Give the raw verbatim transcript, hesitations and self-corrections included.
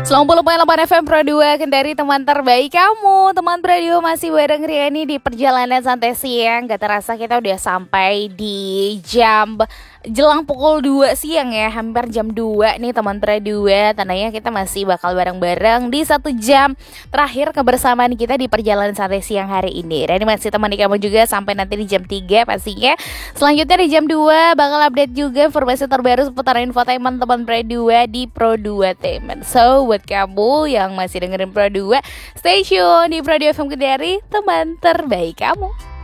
sembilan puluh koma delapan F M Pro dua Kendari, teman terbaik kamu. Teman radio masih bareng Riani di perjalanan santai siang. Gak terasa kita udah sampai di jam jelang pukul dua siang ya. Hampir jam dua nih teman dua. Tandanya kita masih bakal bareng-bareng di satu jam terakhir kebersamaan kita di perjalanan santai siang hari ini. Riani masih temani kamu juga sampai nanti di jam tiga pastinya. Selanjutnya di jam dua bakal update juga informasi terbaru seputar infotainment teman dua di Pro dua Tainment. So buat kamu yang masih dengerin Pro dua, stay tune di Pro dua F M Kendari, teman terbaik kamu.